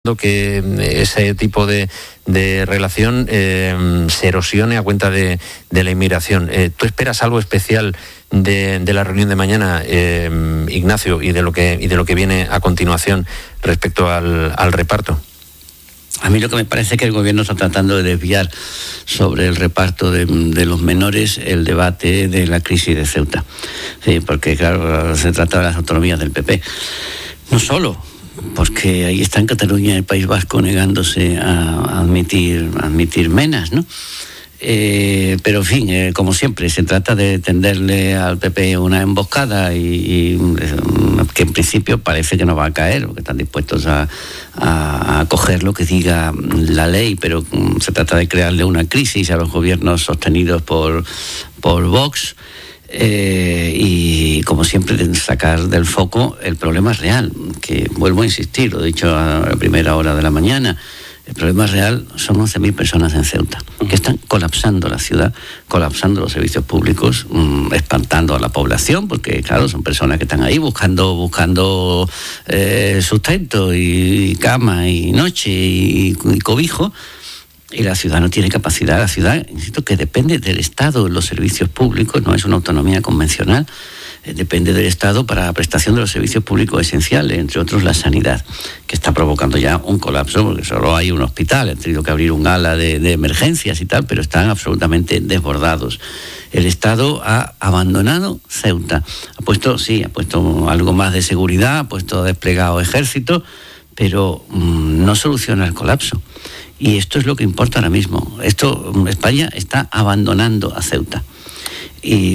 que ese tipo de relación se erosione a cuenta de la inmigración. ¿Tú esperas algo especial de la reunión de mañana, Ignacio, y de lo que viene a continuación respecto al reparto? A mí lo que me parece es que el gobierno está tratando de desviar sobre el reparto de los menores el debate de la crisis de Ceuta. Sí, porque claro, se trata de las autonomías del PP. No solo, porque ahí está en Cataluña el País Vasco negándose a admitir menas, ¿no? Pero en fin, como siempre, se trata de tenderle al PP una emboscada y que en principio parece que no va a caer, porque están dispuestos a acoger lo que diga la ley, pero se trata de crearle una crisis a los gobiernos sostenidos por Vox. Y como siempre sacar del foco el problema real, que vuelvo a insistir, lo he dicho a la primera hora de la mañana. El problema real son 11.000 personas en Ceuta, que están colapsando la ciudad, colapsando los servicios públicos, espantando a la población, porque claro, son personas que están ahí buscando sustento y cama y noche y cobijo. Y la ciudad no tiene capacidad. La ciudad, insisto, que depende del Estado en los servicios públicos, no es una autonomía convencional, depende del Estado para la prestación de los servicios públicos esenciales, entre otros la sanidad, que está provocando ya un colapso, porque solo hay un hospital, han tenido que abrir un ala de emergencias y tal, pero están absolutamente desbordados. El Estado ha abandonado Ceuta, ha puesto algo más de seguridad, ha desplegado ejército, pero no soluciona el colapso. Y esto es lo que importa ahora mismo. España está abandonando a Ceuta. Y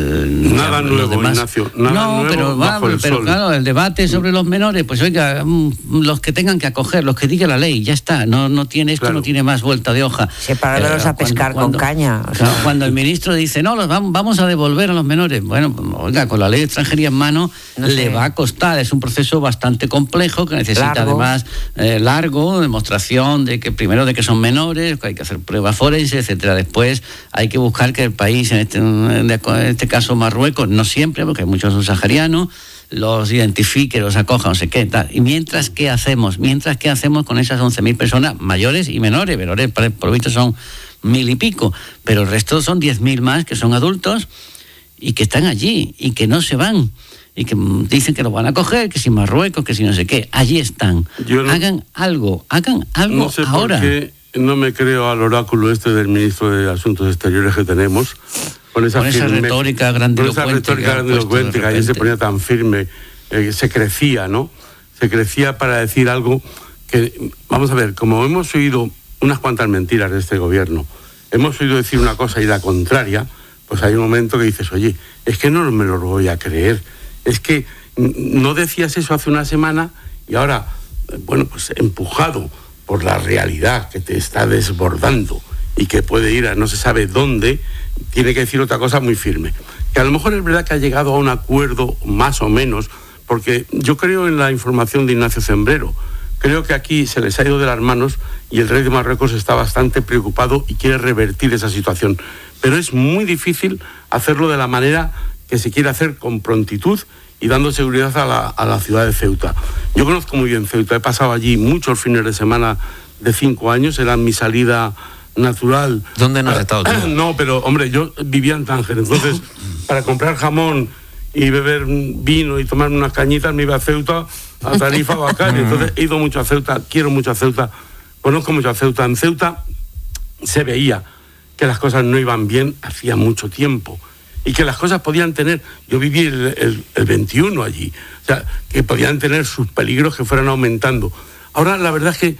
nada nuevo, demás, Ignacio. Nada nuevo, pero claro, el debate sobre los menores, pues oiga, los que tengan que acoger, los que diga la ley, ya está. No tiene más vuelta de hoja. Separarlos a pescar con caña. O sea, cuando el ministro dice, no, vamos a devolver a los menores. Bueno, oiga, con la ley de extranjería en mano le va a costar. Es un proceso bastante complejo que necesita además largo, demostración de que son menores, que hay que hacer pruebas forenses, etcétera. Después hay que buscar que el país, en este caso Marruecos, no siempre, porque hay muchos subsaharianos, los identifique, los acoja, no sé qué, tal. Y mientras, ¿qué hacemos con esas 11.000 personas mayores y menores? Menores, por lo visto, son 1.000 y pico, pero el resto son 10.000 más que son adultos y que están allí y que no se van y que dicen que lo van a coger, que si Marruecos, que si no sé qué, allí están. Hagan algo no sé ahora. Por qué no me creo al oráculo del ministro de Asuntos Exteriores que tenemos, con esa retórica grandilocuente que ayer se ponía tan firme, se crecía, ¿no? Se crecía para decir algo que, vamos a ver, como hemos oído unas cuantas mentiras de este gobierno, hemos oído decir una cosa y la contraria, pues hay un momento que dices, oye, es que no me lo voy a creer, es que no decías eso hace una semana y ahora, bueno, pues empujado por la realidad que te está desbordando y que puede ir a no se sabe dónde, tiene que decir otra cosa muy firme. Que a lo mejor es verdad que ha llegado a un acuerdo más o menos, porque yo creo en la información de Ignacio Zembrero. Creo que aquí se les ha ido de las manos y el rey de Marruecos está bastante preocupado y quiere revertir esa situación. Pero es muy difícil hacerlo de la manera que se quiere hacer, con prontitud y dando seguridad a la ciudad de Ceuta. Yo conozco muy bien Ceuta, he pasado allí muchos fines de semana de 5 años, era mi salida natural. ¿Dónde no has estado tú? No, pero hombre, yo vivía en Tánger, entonces para comprar jamón y beber vino y tomar unas cañitas me iba a Ceuta, a Tarifa o a Cali. Entonces he ido mucho a Ceuta, quiero mucho a Ceuta, conozco mucho a Ceuta. En Ceuta se veía que las cosas no iban bien hacía mucho tiempo y que las cosas podían tener, yo viví el 21 allí, o sea, que podían tener sus peligros que fueran aumentando. Ahora la verdad es que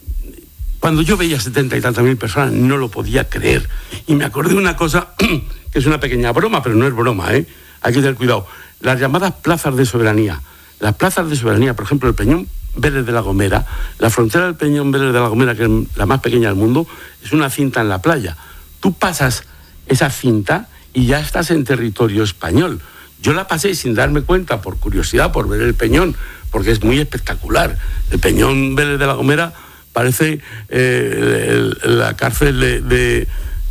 cuando yo veía 70 y tantas mil personas no lo podía creer. Y me acordé de una cosa que es una pequeña broma, pero no es broma, hay que tener cuidado. Las llamadas plazas de soberanía. Las plazas de soberanía, por ejemplo, el Peñón Vélez de la Gomera, la frontera del Peñón Vélez de la Gomera, que es la más pequeña del mundo, es una cinta en la playa. Tú pasas esa cinta y ya estás en territorio español. Yo la pasé sin darme cuenta, por curiosidad, por ver el Peñón, porque es muy espectacular. El Peñón Vélez de la Gomera parece la cárcel de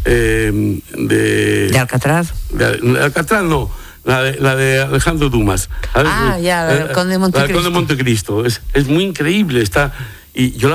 Alcatraz. De Alcatraz no, la de Alejandro Dumas. El Conde de Montecristo. La del Conde de Montecristo. Es muy increíble, está. Y yo